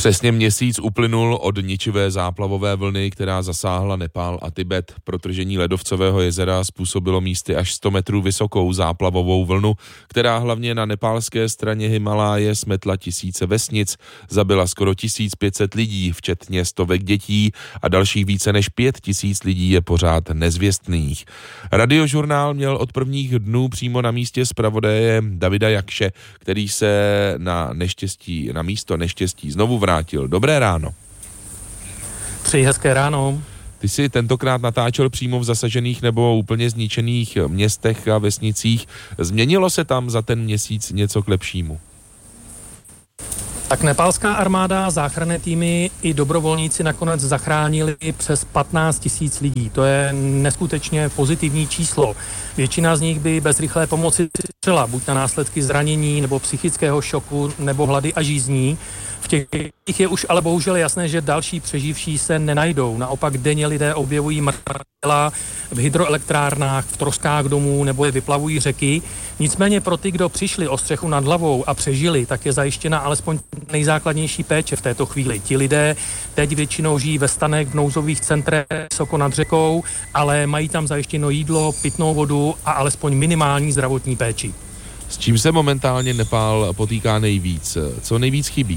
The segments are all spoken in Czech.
Přesně měsíc uplynul od ničivé záplavové vlny, která zasáhla Nepál a Tibet. Protržení ledovcového jezera způsobilo místy až 100 metrů vysokou záplavovou vlnu, která hlavně na nepálské straně Himaláje smetla tisíce vesnic, zabila skoro 1500 lidí, včetně stovek dětí, a dalších více než 5000 lidí je pořád nezvěstných. Radiožurnál měl od prvních dnů přímo na místě zpravodaje Davida Jakše, který se na místo neštěstí znovu vrátil. Dobré ráno. Přeji hezké ráno. Ty jsi tentokrát natáčel přímo v zasažených nebo úplně zničených městech a vesnicích. Změnilo se tam za ten měsíc něco k lepšímu? Tak nepálská armáda, záchranné týmy i dobrovolníci nakonec zachránili přes 15 000 lidí. To je neskutečně pozitivní číslo. Většina z nich by bez rychlé pomoci zemřela, buď na následky zranění nebo psychického šoku nebo hlady a žízní. V těch je už ale bohužel jasné, že další přeživší se nenajdou. Naopak denně lidé objevují mrtvá těla v hydroelektrárnách, v troskách domů nebo je vyplavují řeky. Nicméně pro ty, kdo přišli o střechu nad hlavou a přežili, tak je zajištěna alespoň nejzákladnější péče v této chvíli. Ti lidé teď většinou žijí ve stanech v nouzových centrech vysoko nad řekou, ale mají tam zajištěno jídlo, pitnou vodu a alespoň minimální zdravotní péči. S čím se momentálně Nepál potýká nejvíc? Co nejvíc chybí?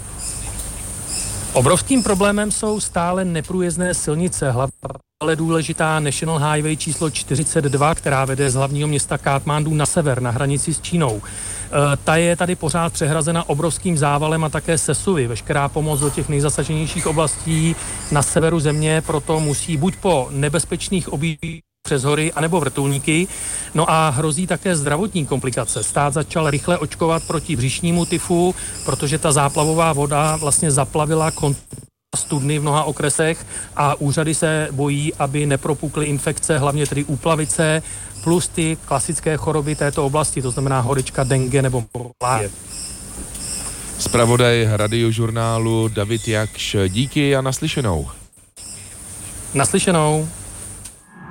Obrovským problémem jsou stále neprůjezdné silnice, hlavně důležitá National Highway číslo 42, která vede z hlavního města Katmandu na sever, na hranici s Čínou. Ta je tady pořád přehrazena obrovským závalem a také sesuvy. Veškerá pomoc do těch nejzasaženějších oblastí na severu země proto musí buď po nebezpečných objízdech přes hory anebo vrtulníky. No a hrozí také zdravotní komplikace. Stát začal rychle očkovat proti břišnímu tyfu, protože ta záplavová voda vlastně zaplavila studny v mnoha okresech a úřady se bojí, aby nepropukly infekce, hlavně tedy úplavice, plus ty klasické choroby této oblasti, to znamená horečka, dengue nebo malárie. Zpravodaj radiožurnálu David Jakš, díky a naslyšenou. Naslyšenou.